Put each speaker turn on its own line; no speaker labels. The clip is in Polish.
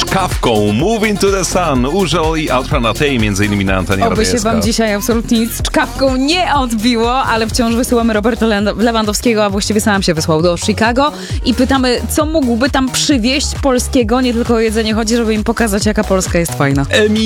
czkawką. Moving to the Sun, Użol i Alternatej, między innymi na antenie
Oby
Radia
się
SK.
wam dzisiaj absolutnie nic z czkawką nie odbiło, ale wciąż wysyłamy Roberta Lewandowskiego, a właściwie sam się wysłał do Chicago i pytamy, co mógłby tam przywieźć polskiego, nie tylko o jedzenie chodzi, żeby im pokazać, jaka Polska jest fajna.